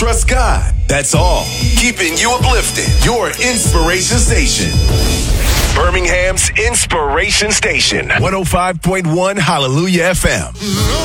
trust God. That's all. Keeping you uplifted. Your inspiration station. Birmingham's Inspiration Station. 105.1 Hallelujah FM.